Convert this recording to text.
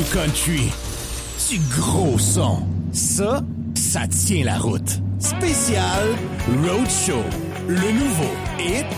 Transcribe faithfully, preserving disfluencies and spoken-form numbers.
country, du gros son. Ça, ça tient la route. Spécial Roadshow. Le nouveau hit